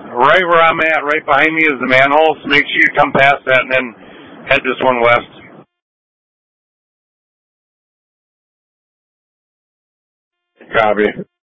right where I'm at, right behind me is the manhole, so make sure you come past that and then head this one west. Copy.